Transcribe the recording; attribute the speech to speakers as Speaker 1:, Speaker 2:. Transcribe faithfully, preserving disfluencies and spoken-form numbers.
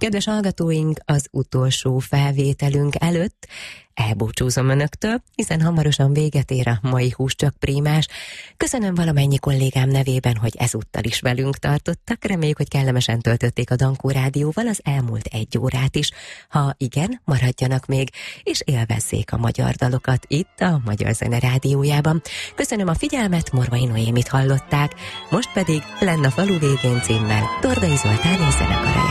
Speaker 1: Kedves hallgatóink, az utolsó felvételünk előtt elbúcsúzom önöktől, hiszen hamarosan véget ér a mai Hús csak Prímás. Köszönöm valamennyi kollégám nevében, hogy ezúttal is velünk tartottak. Reméljük, hogy kellemesen töltötték a Dankó Rádióval az elmúlt egy órát is. Ha igen, maradjanak még, és élvezzék a magyar dalokat itt a Magyar Zene Rádiójában. Köszönöm a figyelmet, Morvai Noémit hallották, most pedig Lenn a falu végén címmel Tordai Zoltán és zenekara